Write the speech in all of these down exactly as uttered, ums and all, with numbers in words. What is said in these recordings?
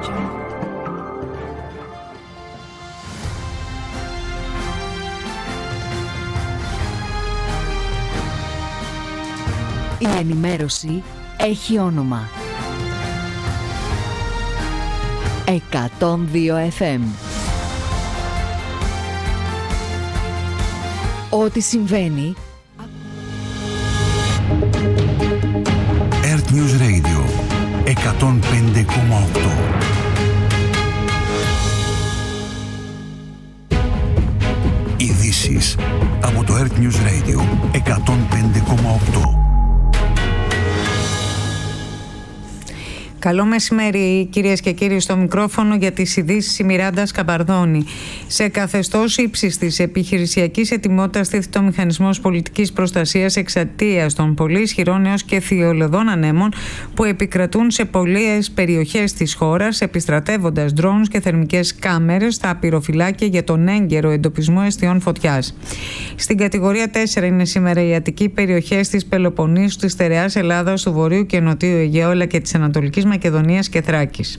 Η ενημέρωση έχει όνομα. εκατόν δύο εφ εμ. Ό,τι συμβαίνει. Earth News Radio εκατόν πέντε κόμμα οκτώ. Ειδήσεις από το Earth News Radio εκατόν πέντε κόμμα οκτώ. Καλό μεσημέρι, κυρίες και κύριοι, στο μικρόφωνο για τις ειδήσεις η Μιράντα Σκαμπαρδώνη. Σε καθεστώς ύψης της επιχειρησιακής ετοιμότητας τίθεται ο μηχανισμός πολιτικής προστασίας εξαιτίας των πολύ ισχυρών έως και θειολωδών ανέμων που επικρατούν σε πολλές περιοχές της χώρας, επιστρατεύοντας ντρόουνς και θερμικές κάμερες στα πυροφυλάκια για τον έγκαιρο εντοπισμό αιστιών φωτιάς. Στην κατηγορία τέσσερα είναι σήμερα οι αττικοί περιοχές της Πελοποννήσου, της στερεάς Ελλάδας, του Βορείου και Νοτίου Αιγαίου αλλά και της Ανατολικής Μακεδονίας και Θράκης.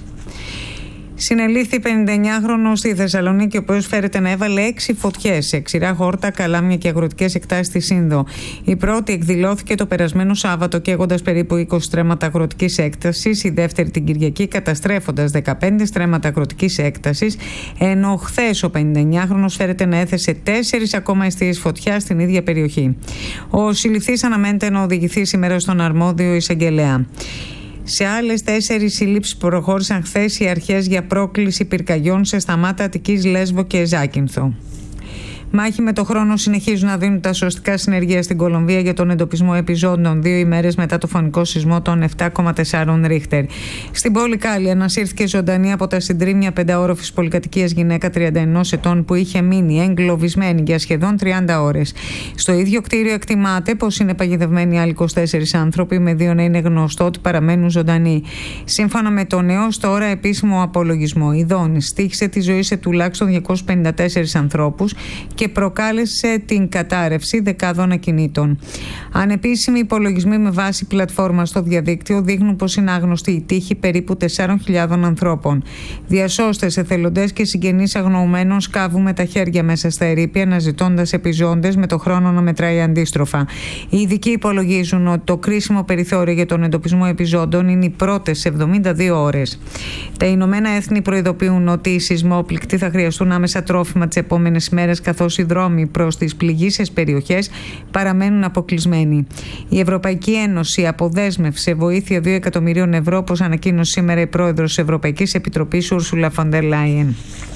Συνελήφθη πενηνταεννιάχρονος στη Θεσσαλονίκη, ο οποίος φέρεται να έβαλε έξι φωτιές σε ξηρά χόρτα, καλάμια και αγροτικές εκτάσεις στη Σύνδο. Η πρώτη εκδηλώθηκε το περασμένο Σάββατο, καίγοντας περίπου είκοσι στρέμματα αγροτικής έκτασης, η δεύτερη την Κυριακή, καταστρέφοντας δεκαπέντε στρέμματα αγροτικής έκτασης, ενώ χθες ο πενηνταεννιάχρονος φέρεται να έθεσε τέσσερις ακόμα εστίες φωτιά στην ίδια περιοχή. Ο συλληφθής αναμένεται να οδηγηθεί σήμερα στον αρμόδιο εισαγγελέα. Σε άλλες τέσσερις συλλήψεις προχώρησαν χθες οι αρχές για πρόκληση πυρκαγιών σε Σταμάτα, Αττικής, Λέσβο και Ζάκυνθο. Μάχη με το χρόνο συνεχίζουν να δίνουν τα σωστικά συνεργεία στην Κολομβία για τον εντοπισμό επιζώντων δύο ημέρες μετά το φωνικό σεισμό των επτά κόμμα τέσσερα Ρίχτερ. Στην πόλη Κάλλη ανασύρθηκε ζωντανή από τα συντρίμμια πενταόροφης πολυκατοικίας γυναίκα τριάντα ενός ετών που είχε μείνει εγκλωβισμένη για σχεδόν τριάντα ώρες. Στο ίδιο κτίριο εκτιμάται πως είναι παγιδευμένοι άλλοι είκοσι τέσσερις άνθρωποι, με δύο να είναι γνωστό ότι παραμένουν ζωντανοί. Σύμφωνα με τον έως τώρα επίσημο απολογισμό, η Δόνη στοίχησε τη ζωή σε τουλάχιστον διακόσιους πενήντα τέσσερις ανθρώπους και προκάλεσε την κατάρρευση δεκάδων ακινήτων. Ανεπίσημοι υπολογισμοί με βάση πλατφόρμα στο διαδίκτυο δείχνουν πως είναι άγνωστη η τύχη περίπου τεσσάρων χιλιάδων ανθρώπων. Διασώστες, εθελοντές και συγγενείς αγνοωμένων σκάβουν με τα χέρια μέσα στα ερείπια, αναζητώντας επιζώντες, με το χρόνο να μετράει αντίστροφα. Οι ειδικοί υπολογίζουν ότι το κρίσιμο περιθώριο για τον εντοπισμό επιζώντων είναι οι πρώτες εβδομήντα δύο ώρες. Τα Ηνωμένα Έθνη προειδοποιούν ότι οι σεισμόπληκτοι θα χρειαστούν άμεσα τρόφιμα τις επόμενες ημέρες, καθώς οι δρόμοι προς τις πληγείσες περιοχές παραμένουν αποκλεισμένοι. Η Ευρωπαϊκή Ένωση αποδέσμευσε βοήθεια δύο εκατομμυρίων ευρώ, όπως ανακοίνωσε σήμερα η πρόεδρος της Ευρωπαϊκής Επιτροπής, Ursula von der Leyen.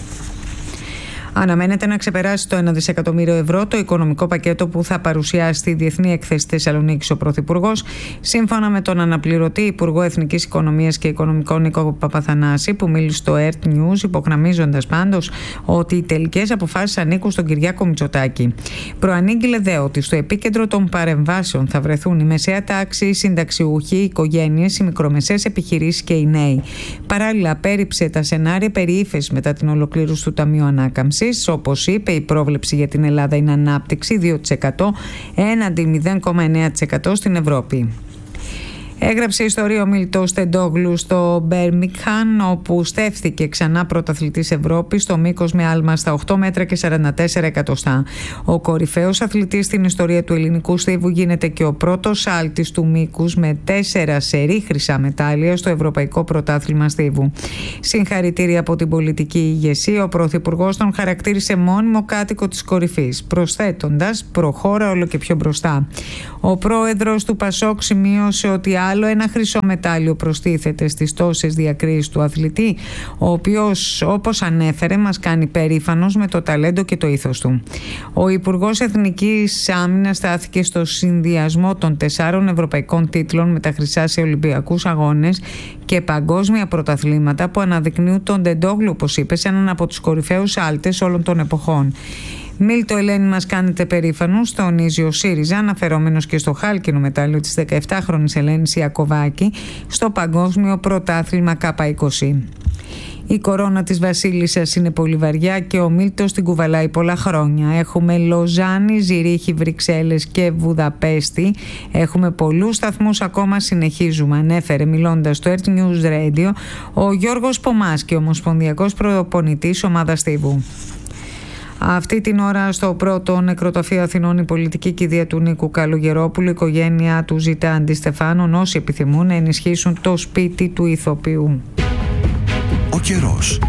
Αναμένεται να ξεπεράσει το ένα δισεκατομμύριο ευρώ το οικονομικό πακέτο που θα παρουσιάσει στη Διεθνή Έκθεση Θεσσαλονίκης ο Πρωθυπουργός, σύμφωνα με τον αναπληρωτή Υπουργό Εθνικής Οικονομίας και Οικονομικών Νίκο Παπαθανάση, που μίλησε στο Earth News, υπογραμμίζοντας πάντως ότι οι τελικές αποφάσεις ανήκουν στον Κυριάκο Μητσοτάκη. Προανήγγειλε δε ότι στο επίκεντρο των παρεμβάσεων θα βρεθούν η μεσαία τάξη, οι συνταξιούχοι, οι οικογένειες, οι μικρομεσαίες επιχειρήσεις και οι νέοι. Παράλληλα, πέριψε τα σενάρια περί ύφεσης μετά την ολοκλήρωση του Ταμείου Ανάκαμψης. Όπως είπε, η πρόβλεψη για την Ελλάδα είναι ανάπτυξη δύο τοις εκατό έναντι μηδέν κόμμα εννέα τοις εκατό στην Ευρώπη. Έγραψε ιστορία ο Μίλτος Τεντόγλου στο Μπέρμιγχαμ, όπου στέφθηκε ξανά πρωταθλητής Ευρώπης στο μήκος με άλμα στα οκτώ μέτρα και σαράντα τέσσερα εκατοστά. Ο κορυφαίος αθλητής στην ιστορία του ελληνικού στίβου γίνεται και ο πρώτος άλτης του μήκους με τέσσερα σερί χρυσά μετάλλια στο Ευρωπαϊκό Πρωτάθλημα Στίβου. Συγχαρητήρια από την πολιτική ηγεσία. Ο Πρωθυπουργός τον χαρακτήρισε μόνιμο κάτοικο της κορυφής, προσθέτοντας «προχώρα όλο και πιο μπροστά». Ο πρόεδρος του Πασόκ σημείωσε ότι άλλο ένα χρυσό μετάλλιο προστίθεται στις τόσες διακρίσεις του αθλητή, ο οποίος, όπως ανέφερε, μας κάνει περήφανος με το ταλέντο και το ήθος του. Ο Υπουργός Εθνικής Άμυνας στάθηκε στο συνδυασμό των τεσσάρων ευρωπαϊκών τίτλων με τα χρυσά σε Ολυμπιακούς Αγώνες και παγκόσμια πρωταθλήματα που αναδεικνύουν τον Τεντόγλου, όπως είπε, σε έναν από τους κορυφαίους άλτες όλων των εποχών. Μίλτο, Ελένη, μας κάνετε περήφανους, τονίζει ο ΣΥΡΙΖΑ, αναφερόμενος και στο χάλκινο μετάλλιο της δεκαεπτάχρονης Ελένης Ιακωβάκη στο Παγκόσμιο Πρωτάθλημα Κάπα είκοσι. Η κορώνα της βασίλισσας είναι πολύ βαριά και ο Μίλτος την κουβαλάει πολλά χρόνια. Έχουμε Λοζάνη, Ζηρίχη, Βρυξέλλες και Βουδαπέστη. Έχουμε πολλούς σταθμούς ακόμα, συνεχίζουμε, ανέφερε μιλώντας στο Earth News Radio ο Γιώργος Πομάς και ομοσπονδιακός προπονητής ομάδας Στίβου. Αυτή την ώρα στο πρώτο νεκροταφείο Αθηνών η πολιτική κηδεία του Νίκου Καλογερόπουλου, η οικογένεια του ζητά αντιστεφάνων όσοι επιθυμούν να ενισχύσουν το σπίτι του ηθοποιού. Ο καιρός.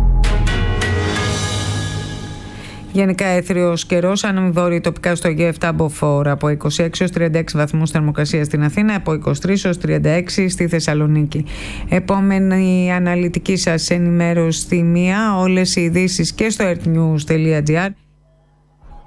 Γενικά έθριος καιρός, ανεμιβόρειο τοπικά στο Αιγαίο, εφτά μποφόρ, από είκοσι έξι έως τριάντα έξι βαθμούς θερμοκρασία στην Αθήνα, από είκοσι τρεις έως τριάντα έξι στη Θεσσαλονίκη. Επόμενη αναλυτική σας ενημέρωση στη μία, όλες οι ειδήσεις και στο earthnews τελεία gr.